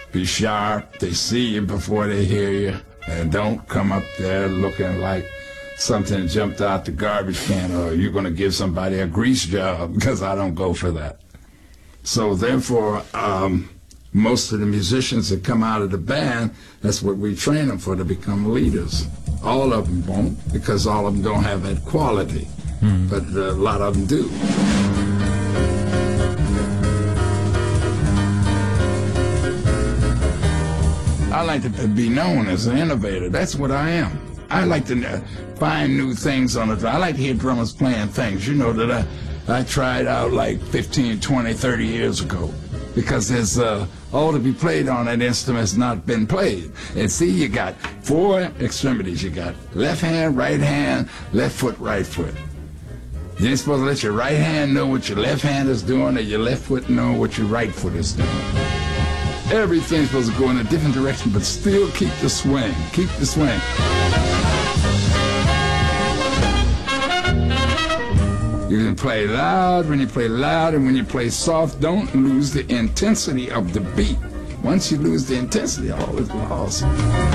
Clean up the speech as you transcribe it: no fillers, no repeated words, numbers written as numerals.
Be sharp. They see you before they hear you. And don't come up there looking like something jumped out the garbage can, or you're going to give somebody a grease job, because I don't go for that. So therefore, most of the musicians that come out of the band, that's what we train them for, to become leaders. All of them won't, because all of them don't have that quality, but a lot of them do. I like to be known as an innovator. That's what I am. I like to find new things on the drum. I like to hear drummers playing things, you know, that I tried out like 15, 20, 30 years ago. Because there's all to be played on that instrument has not been played. And see, you got 4 extremities. You got left hand, left foot, right foot. You ain't supposed to let your right hand know what your left hand is doing, or your left foot know what your right foot is doing. Everything's supposed to go in a different direction, but still keep the swing. Keep the swing. You can play loud when you play loud, and when you play soft, don't lose the intensity of the beat. Once you lose the intensity, all is lost.